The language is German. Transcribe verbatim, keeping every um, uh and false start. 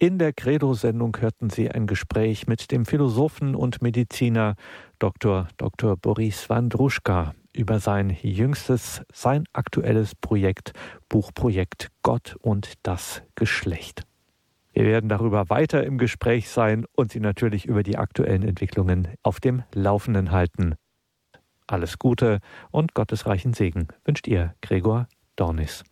In der Credo-Sendung hörten Sie ein Gespräch mit dem Philosophen und Mediziner Doktor Doktor Boris Wandruschka über sein jüngstes, sein aktuelles Projekt, Buchprojekt Gott und das Geschlecht. Wir werden darüber weiter im Gespräch sein und Sie natürlich über die aktuellen Entwicklungen auf dem Laufenden halten. Alles Gute und gottesreichen Segen wünscht Ihr Gregor Dornis.